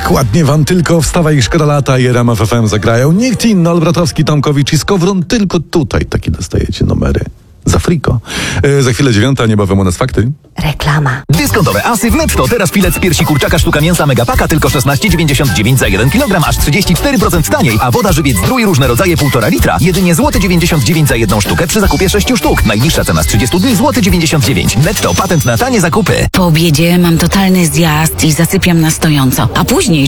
Jak ładnie wam tylko Wstawaj, Szkoda Lata i RMF FM zagrają. Nikt inny, Olbratowski, Tomkowicz i Skowron, tylko tutaj takie dostajecie numery. Za friko. Za chwilę 9, niebawem u nas fakty. Reklama. Dyskontowe asy w Netto. Teraz filet z piersi kurczaka sztuka mięsa Megapaka tylko 16,99 za 1 kg, aż 34% taniej. A woda żywiec Zdrój różne rodzaje 1,5 litra. Jedynie złoty 99 za jedną sztukę przy zakupie 6 sztuk. Najniższa cena z 30 dni złoty 99. Netto. Patent na tanie zakupy. Po obiedzie mam totalny zjazd i zasypiam na stojąco. A później